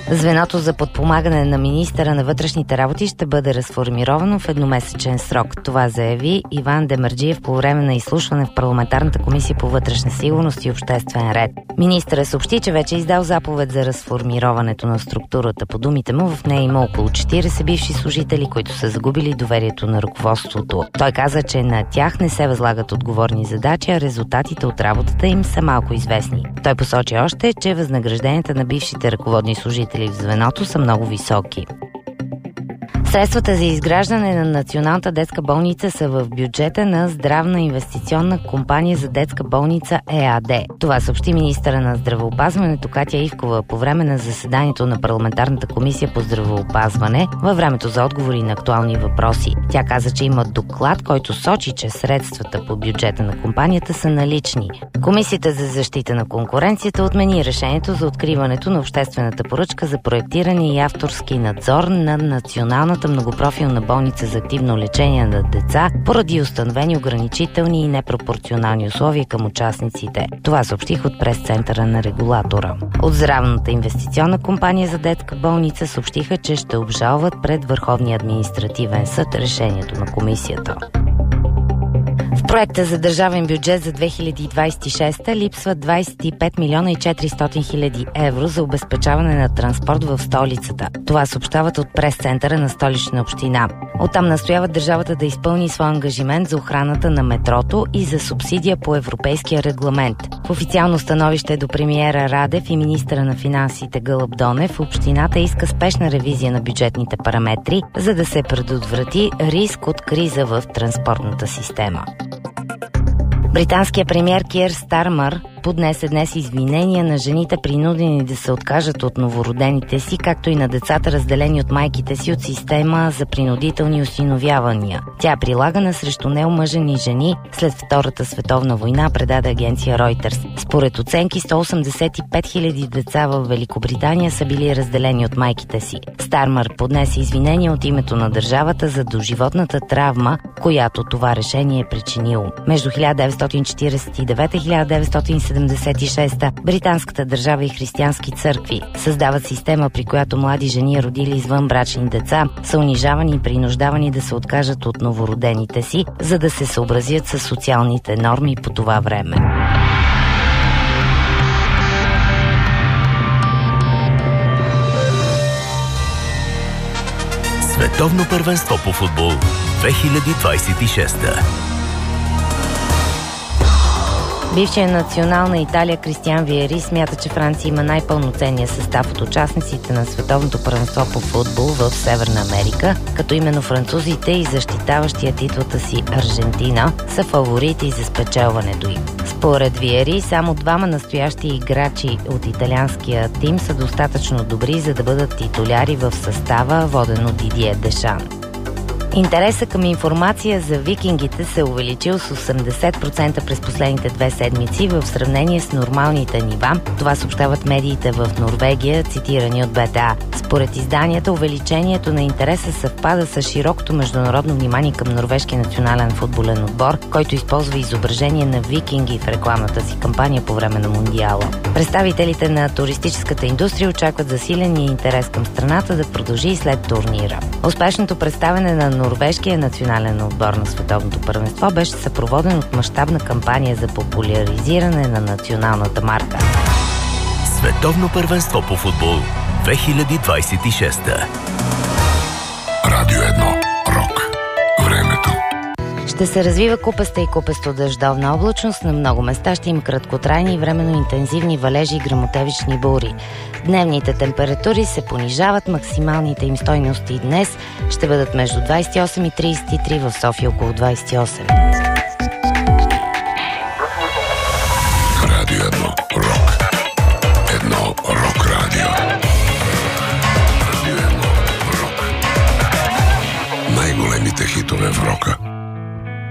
Звеното за подпомагане на министъра на вътрешните работи ще бъде разформировано в едномесечен срок. Това заяви Иван Демерджиев по време на изслушване в парламентарната комисия по вътрешна сигурност и обществен ред. Министърът съобщи, че вече е издал заповед за разформироването на структурата. По думите му, в нея има около 40 бивши служители, които са загубили доверието на ръководството. Той каза, че на тях не се възлагат отговорни задачи, а резултатите от работата им са малко известни. Той посочи още, че възнагражденията на бившите ръководни служители в звеното са много високи. Средствата за изграждане на Националната детска болница са в бюджета на Здравна инвестиционна компания за детска болница ЕАД. Това съобщи министъра на здравеопазването Катя Ивкова по време на заседанието на парламентарната комисия по здравеопазване във времето за отговори на актуални въпроси. Тя каза, че има доклад, който сочи, че средствата по бюджета на компанията са налични. Комисията за защита на конкуренцията отмени решението за откриването на обществената поръчка за проектиране и авторски надзор на Националната многопрофилна болница за активно лечение на деца поради установени ограничителни и непропорционални условия към участниците. Това съобщих от прес-центъра на регулатора. От Здравната инвестиционна компания за детска болница съобщиха, че ще обжалват пред Върховния административен съд решението на комисията. В проекта за държавен бюджет за 2026 липсват 25 милиона и 400 хиляди евро за обезпечаване на транспорт в столицата. Това съобщават от прес-центъра на Столична община. Оттам настояват държавата да изпълни своя ангажимент за охраната на метрото и за субсидия по европейския регламент. В официално становище до премиера Радев и министъра на финансите Гълъб Донев, общината иска спешна ревизия на бюджетните параметри, за да се предотврати риск от криза в транспортната система. Британският премиер Кир Стармър поднесе днес извинения на жените, принудени да се откажат от новородените си, както и на децата, разделени от майките си от система за принудителни осиновявания. Тя е прилагана срещу неомъжени жени след Втората световна война, предаде агенция Reuters. Според оценки, 185 хиляди деца в Великобритания са били разделени от майките си. Стармър поднесе извинения от името на държавата за доживотната травма, която това решение е причинило. Между 1949 и 1976 британската държава и християнски църкви създават система, при която млади жени, родили извънбрачни деца, са унижавани и принуждавани да се откажат от новородените си, за да се съобразят с социалните норми по това време. Световно първенство по футбол 2026. Бившият национал на Италия Кристиан Виери смята, че Франция има най-пълноценния състав от участниците на Световното първенство по футбол в Северна Америка, като именно французите и защитаващия титлата си Аржентина са фаворити за спечелването им. Според Виери, само двама настоящи играчи от италианския тим са достатъчно добри, за да бъдат титуляри в състава, воден от Дидие Дешан. Интересът към информация за викингите се увеличил с 80% през последните 2 седмици в сравнение с нормалните нива. Това съобщават медиите в Норвегия, цитирани от БТА. Според изданията, увеличението на интереса съвпада с широкото международно внимание към норвежкия национален футболен отбор, който използва изображение на викинги в рекламната си кампания по време на Мундиала. Представителите на туристическата индустрия очакват засиления интерес към страната да продължи и след турнира. Успешното представяне на норвежкия национален отбор на Световното първенство беше съпроводен от мащабна кампания за популяризиране на националната марка. Световно първенство по футбол 2026. Радио 1. Рок. Времето. Ще се развива купеста и купесто-дъждовна облачност. На много места ще има краткотрайни и временно интензивни валежи и гръмотевични бури. Дневните температури се понижават. Максималните им стойности днес ще бъдат между 28 и 33, в София около 28.